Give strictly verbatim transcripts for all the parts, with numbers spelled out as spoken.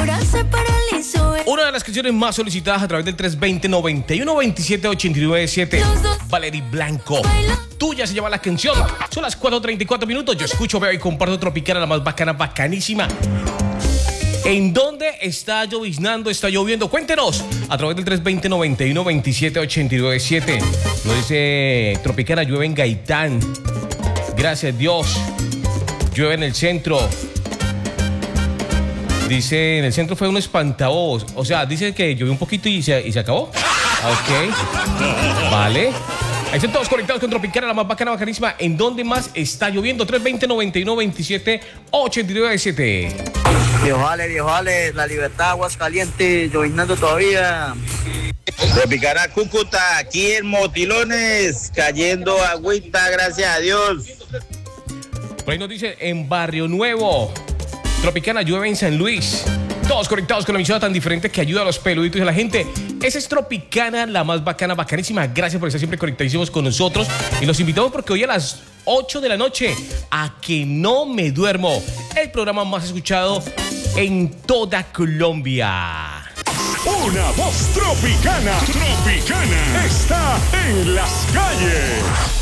Una de las canciones más solicitadas a través del tres dos cero, nueve uno dos siete, ocho nueve siete. Valerie Blanco. Tuya se llama la canción. Son las cuatro treinta y cuatro minutos. Yo escucho, veo y comparto Tropicana, la más bacana, bacanísima. ¿En dónde está lloviznando? ¿Está lloviendo? Cuéntenos a través del tres dos cero, nueve uno dos siete, ocho nueve siete. Nos dice Tropicana, llueve en Gaitán. Gracias a Dios. Llueve en el centro. Dice, en el centro fue un espantabobos. O sea, dice que llovió un poquito y se, y se acabó. Ok. Vale. Ahí están todos conectados con Tropicana, la más bacana, bacanísima. ¿En dónde más está lloviendo? tres dos cero, nueve uno dos siete, ocho nueve siete. Viejo vale, viejo vale, La Libertad, Aguascalientes, lloviznando todavía. Tropicana Cúcuta, aquí en Motilones, cayendo agüita, gracias a Dios. Por ahí nos dice, en Barrio Nuevo. Tropicana, llueve en San Luis. Todos conectados con la emisora tan diferente que ayuda a los peluditos y a la gente. Esa es Tropicana, la más bacana, bacanísima. Gracias por estar siempre conectadísimos con nosotros. Y los invitamos porque hoy a las ocho de la noche, A Que No Me Duermo, el programa más escuchado en toda Colombia. Una voz tropicana, tropicana, está en las calles.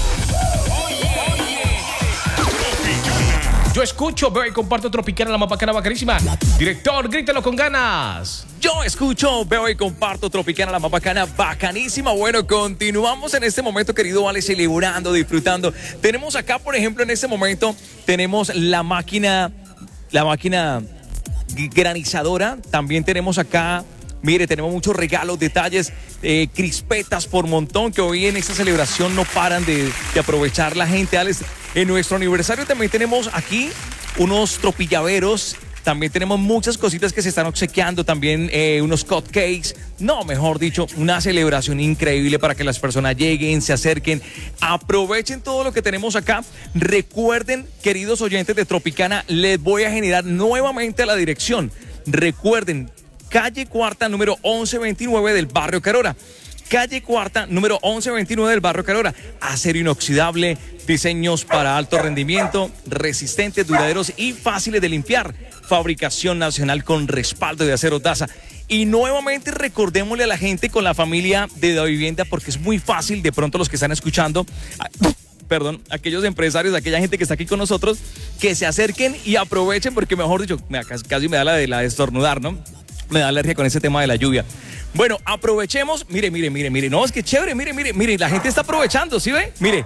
Yo escucho, veo y comparto Tropicana, la más bacana, bacanísima. Director, grítalo con ganas. Yo escucho, veo y comparto Tropicana, la más bacana, bacanísima. Bueno, continuamos en este momento, querido Vale, celebrando, disfrutando. Tenemos acá, por ejemplo, en este momento, tenemos la máquina, la máquina granizadora. También tenemos acá, mire, tenemos muchos regalos, detalles, eh, crispetas por montón que hoy en esta celebración no paran de, de aprovechar la gente. Alex, en nuestro aniversario también tenemos aquí unos tropillaveros. También tenemos muchas cositas que se están obsequiando, también eh, unos cupcakes. No, mejor dicho, una celebración increíble para que las personas lleguen, se acerquen, aprovechen todo lo que tenemos acá. Recuerden, queridos oyentes de Tropicana, les voy a generar nuevamente la dirección. Recuerden, calle Cuarta, número once veintinueve del barrio Carora. Calle Cuarta, número once veintinueve del barrio Carora. Acero inoxidable, diseños para alto rendimiento, resistentes, duraderos y fáciles de limpiar. Fabricación nacional con respaldo de Acero Daza. Y nuevamente recordémosle a la gente con la familia de Da Vivienda, porque es muy fácil, de pronto los que están escuchando, perdón, aquellos empresarios, aquella gente que está aquí con nosotros, que se acerquen y aprovechen, porque mejor dicho, casi, casi me da la de, la de estornudar, ¿no? Me da alergia con ese tema de la lluvia. Bueno, aprovechemos. Mire, mire, mire, mire. No, es que chévere, mire, mire, mire. La gente está aprovechando, ¿sí ve? Mire.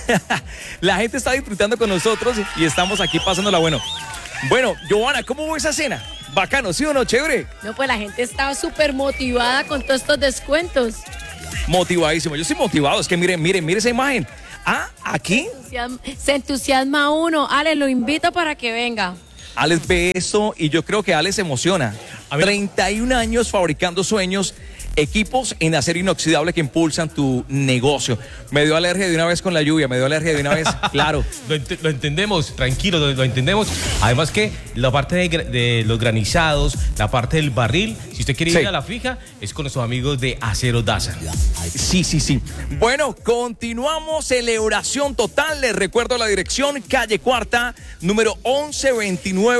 La gente está disfrutando con nosotros y estamos aquí pasándola bueno. Bueno, Giovanna, ¿cómo fue esa cena? Bacano, ¿sí o no? Chévere. No, pues la gente estaba súper motivada con todos estos descuentos. Motivadísimo. Yo estoy motivado. Es que mire, mire, mire esa imagen. Ah, aquí. Se entusiasma, se entusiasma uno. Ale, lo invito para que venga. Alex ve eso y yo creo que Alex se emociona. treinta y un años fabricando sueños, equipos en acero inoxidable que impulsan tu negocio. Me dio alergia de una vez con la lluvia, me dio alergia de una vez, claro. Lo, ent lo entendemos, tranquilo, lo, lo entendemos. Además que la parte de, de los granizados, la parte del barril, si usted quiere ir sí. a la fija, es con nuestros amigos de Acero Daza. Sí, sí, sí. Bueno, continuamos, celebración total. Les recuerdo la dirección, calle Cuarta, número once veintinueve.